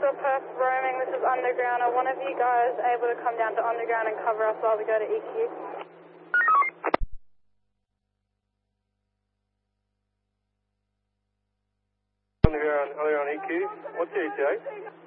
Central Perth roaming, this is Underground. Are one of you guys able to come down to Underground and cover us while we go to EQ? Underground EQ. What's the ETA?